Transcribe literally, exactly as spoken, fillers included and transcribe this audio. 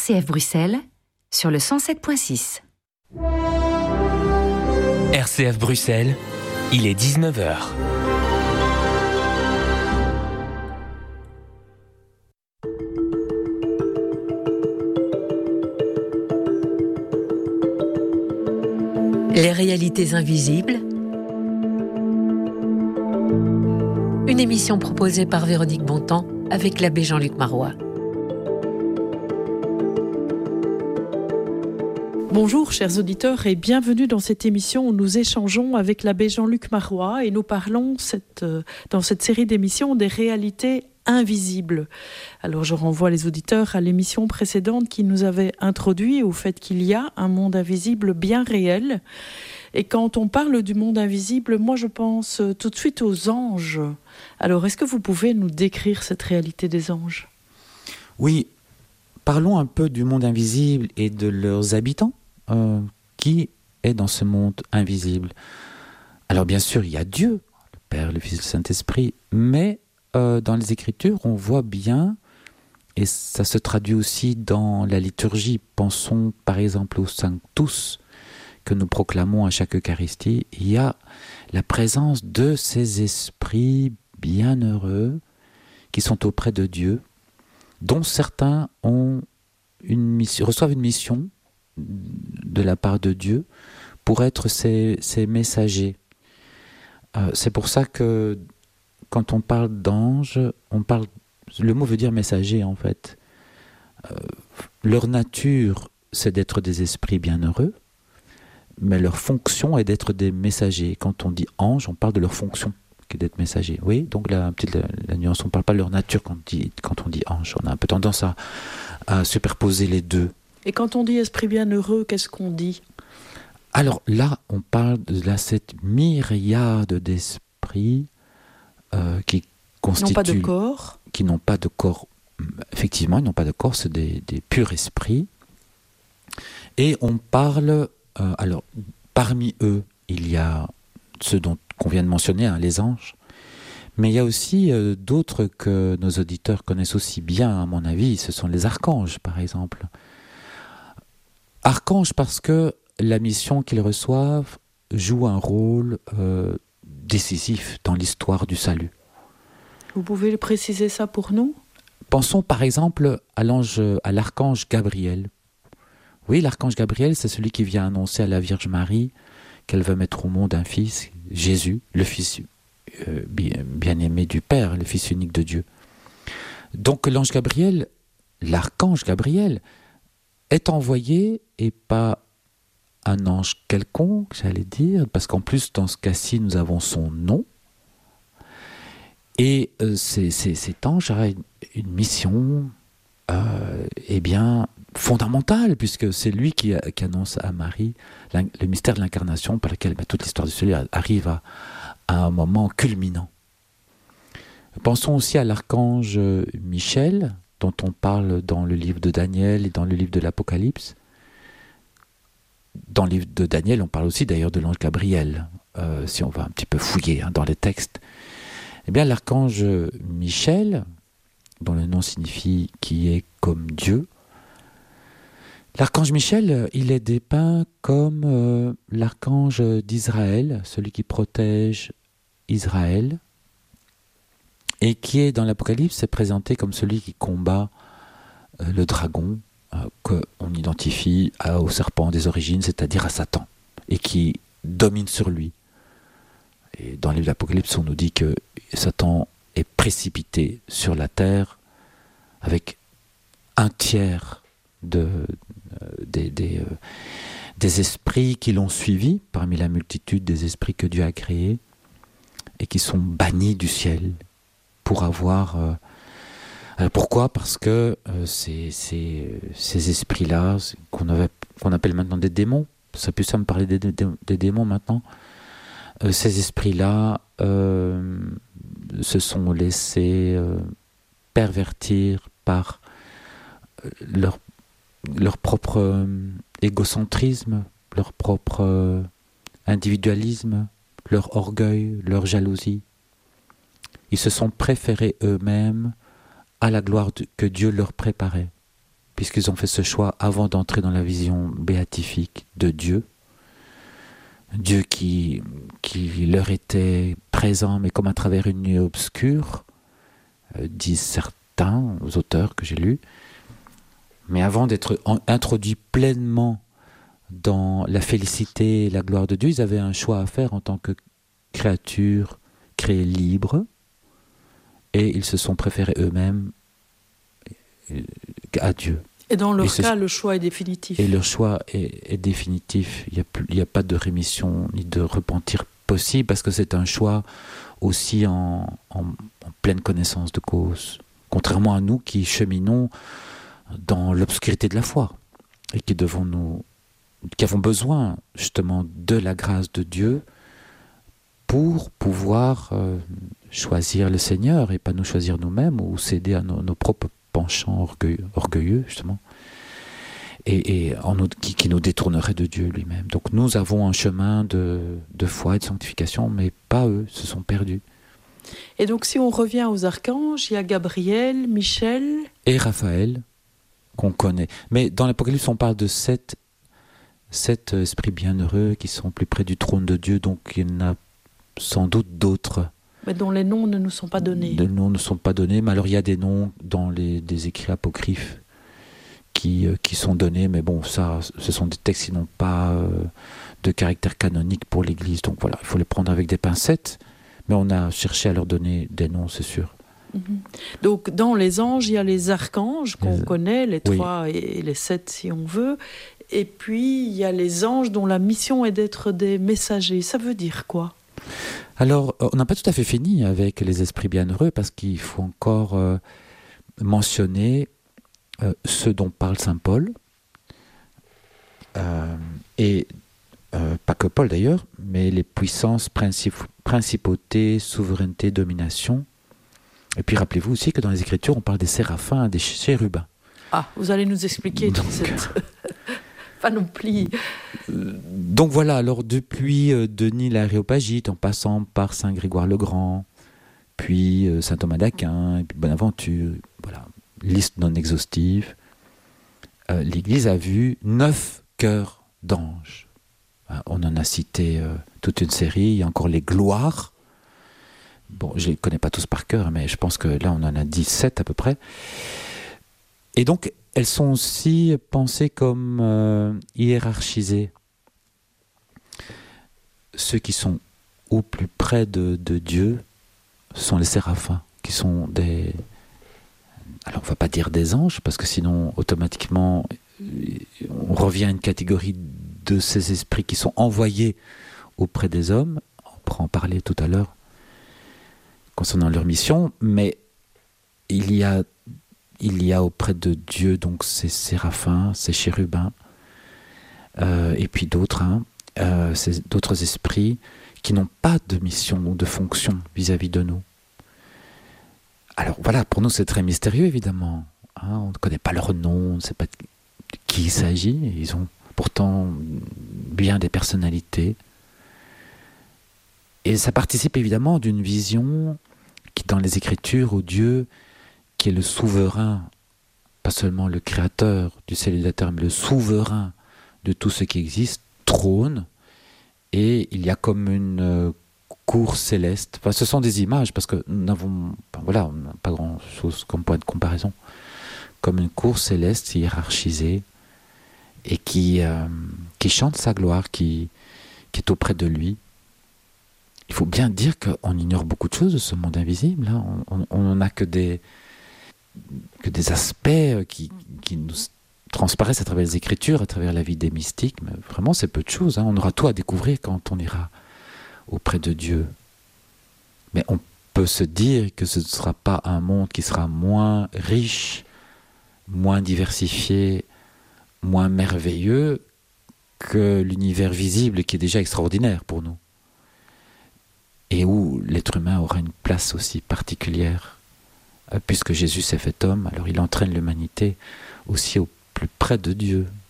C F Bruxelles sur le cent sept virgule six. R C F Bruxelles, il est dix-neuf heures. Les réalités invisibles. Une émission proposée par Véronique Bontemps avec l'abbé Jean-Luc Marois. Bonjour chers auditeurs et bienvenue dans cette émission où nous échangeons avec l'abbé Jean-Luc Marois et nous parlons cette, euh, dans cette série d'émissions des réalités invisibles. Alors je renvoie les auditeurs à l'émission précédente qui nous avait introduit au fait qu'il y a un monde invisible bien réel. Et quand on parle du monde invisible, moi je pense tout de suite aux anges. Alors est-ce que vous pouvez nous décrire cette réalité des anges ? Oui, parlons un peu du monde invisible et de leurs habitants. Euh, qui est dans ce monde invisible ? Alors bien sûr, il y a Dieu, le Père, le Fils, le Saint-Esprit, mais euh, dans les Écritures, on voit bien, et ça se traduit aussi dans la liturgie, pensons par exemple au Sanctus, que nous proclamons à chaque Eucharistie, il y a la présence de ces esprits bienheureux qui sont auprès de Dieu, dont certains ont une mission, reçoivent une mission de la part de Dieu pour être ses, ses messagers. Euh, c'est pour ça que quand on parle d'anges, on parle, le mot veut dire messager en fait. Euh, leur nature, c'est d'être des esprits bienheureux, mais leur fonction est d'être des messagers. Quand on dit ange, on parle de leur fonction, qui est d'être messager. Oui, donc la petite la, la nuance, on ne parle pas de leur nature quand on dit, quand on dit ange. On a un peu tendance à, à superposer les deux. Et quand on dit esprit bienheureux, qu'est-ce qu'on dit ? Alors là, on parle de la, cette myriade d'esprits euh, qui constituent... Ils n'ont pas de corps. Qui n'ont pas de corps. Effectivement, ils n'ont pas de corps, c'est des, des purs esprits. Et on parle... Euh, alors, parmi eux, il y a ceux dont qu'on vient de mentionner, hein, les anges. Mais il y a aussi euh, d'autres que nos auditeurs connaissent aussi bien, à mon avis. Ce sont les archanges, par exemple. Archanges parce que la mission qu'ils reçoivent joue un rôle euh, décisif dans l'histoire du salut. Vous pouvez préciser ça pour nous ? Pensons par exemple à, l'ange, à l'archange Gabriel. Oui, l'archange Gabriel, c'est celui qui vient annoncer à la Vierge Marie qu'elle veut mettre au monde un fils, Jésus, le fils euh, bien-aimé du Père, le fils unique de Dieu. Donc l'ange Gabriel, l'archange Gabriel, est envoyé et pas un ange quelconque, j'allais dire, parce qu'en plus, dans ce cas-ci, nous avons son nom. Et euh, c'est, c'est, cet ange a une, une mission euh, eh bien, fondamentale, puisque c'est lui qui, qui annonce à Marie le mystère de l'incarnation par lequel bah, toute l'histoire du salut arrive à, à un moment culminant. Pensons aussi à l'archange Michel, dont on parle dans le livre de Daniel et dans le livre de l'Apocalypse. Dans le livre de Daniel, on parle aussi d'ailleurs de l'ange Gabriel, euh, si on va un petit peu fouiller hein, dans les textes. Eh bien, l'archange Michel, dont le nom signifie « qui est comme Dieu », l'archange Michel, il est dépeint comme euh, l'archange d'Israël, celui qui protège Israël, et qui est dans l'Apocalypse est présenté comme celui qui combat euh, le dragon, euh, qu'on identifie à, au serpent des origines, c'est-à-dire à Satan, et qui domine sur lui. Et dans le livre de l'Apocalypse, on nous dit que Satan est précipité sur la terre avec un tiers de, euh, des, des, euh, des esprits qui l'ont suivi, parmi la multitude des esprits que Dieu a créés, et qui sont bannis du ciel pour avoir... Euh, alors pourquoi ? Parce que euh, ces, ces, ces esprits-là, qu'on, avait, qu'on appelle maintenant des démons, c'est plus simple de parler des, des, des démons maintenant, euh, ces esprits-là euh, se sont laissés euh, pervertir par euh, leur, leur propre euh, égocentrisme, leur propre euh, individualisme, leur orgueil, leur jalousie. Ils se sont préférés eux-mêmes à la gloire que Dieu leur préparait. puisqu'ils ont fait ce choix avant d'entrer dans la vision béatifique de Dieu. Dieu qui, qui leur était présent, mais comme à travers une nuit obscure, euh, disent certains auteurs que j'ai lus. Mais avant d'être en, introduits pleinement dans la félicité et la gloire de Dieu, ils avaient un choix à faire en tant que créatures créées libres, et ils se sont préférés eux-mêmes à Dieu. Et dans leur et cas, ce... le choix est définitif. Et leur choix est, est définitif. Il n'y a, a pas de rémission ni de repentir possible, parce que c'est un choix aussi en, en, en pleine connaissance de cause. Contrairement à nous qui cheminons dans l'obscurité de la foi et qui devons nous, qui avons besoin justement de la grâce de Dieu pour pouvoir euh, choisir le Seigneur et pas nous choisir nous-mêmes ou céder à nos, nos propres penchants orgueilleux, orgueilleux justement, et, et en nous, qui, qui nous détournerait de Dieu lui-même. Donc nous avons un chemin de, de foi et de sanctification, mais pas eux, se sont perdus. Et donc si on revient aux archanges, il y a Gabriel, Michel... Et Raphaël, qu'on connaît. Mais dans l'Apocalypse, on parle de sept, sept esprits bienheureux qui sont plus près du trône de Dieu, donc il y en a sans doute d'autres. Mais dont les noms ne nous sont pas donnés. Les noms ne sont pas donnés, mais alors il y a des noms dans les des écrits apocryphes qui, euh, qui sont donnés, mais bon, ça, ce sont des textes qui n'ont pas euh, de caractère canonique pour l'Église, donc voilà, il faut les prendre avec des pincettes, mais on a cherché à leur donner des noms, c'est sûr. Mm-hmm. Donc dans les anges, il y a les archanges qu'on les... connaît, les oui. trois et les sept si on veut, et puis il y a les anges dont la mission est d'être des messagers. Ça veut dire quoi ? Alors, on n'a pas tout à fait fini avec les esprits bienheureux, parce qu'il faut encore euh, mentionner euh, ceux dont parle saint Paul, euh, et euh, pas que Paul d'ailleurs, mais les puissances, princip- principautés, souveraineté, domination. Et puis rappelez-vous aussi que dans les Écritures, on parle des séraphins, des chérubins. Ah, vous allez nous expliquer Donc, toute cette panoplie. Donc voilà, alors depuis euh, Denis l'Aréopagite, en passant par saint Grégoire le Grand, puis euh, saint Thomas d'Aquin, et puis Bonaventure, voilà, liste non exhaustive, euh, l'Église a vu neuf cœurs d'anges. Hein, on en a cité euh, toute une série, il y a encore les gloires. Bon, je ne les connais pas tous par cœur, mais je pense que là on en a dix-sept à peu près. Et donc, elles sont aussi pensées comme euh, hiérarchisées. Ceux qui sont au plus près de, de Dieu sont les séraphins, qui sont des... Alors, on ne va pas dire des anges, parce que sinon, automatiquement, on revient à une catégorie de ces esprits qui sont envoyés auprès des hommes. On pourra en parler tout à l'heure concernant leur mission, mais il y a Il y a auprès de Dieu donc ces séraphins, ces chérubins, euh, et puis d'autres, hein, euh, ces, d'autres esprits qui n'ont pas de mission ou de fonction vis-à-vis de nous. Alors voilà, pour nous c'est très mystérieux évidemment. Hein, on ne connaît pas leur nom, on ne sait pas de qui il s'agit. Ils ont pourtant bien des personnalités. Et ça participe évidemment d'une vision qui, dans les Écritures, où Dieu, qui est le souverain, pas seulement le créateur du ciel et de la terre, mais le souverain de tout ce qui existe, trône, et il y a comme une euh, cour céleste. Enfin, ce sont des images, parce que nous n'avons enfin, voilà, on n'a pas grand-chose comme point de comparaison, comme une cour céleste hiérarchisée, et qui, euh, qui chante sa gloire, qui, qui est auprès de lui. Il faut bien dire qu'on ignore beaucoup de choses de ce monde invisible. Hein. On n'en a que des... que des aspects qui, qui nous transparaissent à travers les Écritures, à travers la vie des mystiques, mais vraiment c'est peu de choses, hein. On aura tout à découvrir quand on ira auprès de Dieu. Mais on peut se dire que ce ne sera pas un monde qui sera moins riche, moins diversifié, moins merveilleux que l'univers visible qui est déjà extraordinaire pour nous. Et où l'être humain aura une place aussi particulière. Puisque Jésus s'est fait homme, alors il entraîne l'humanité aussi au plus près de Dieu.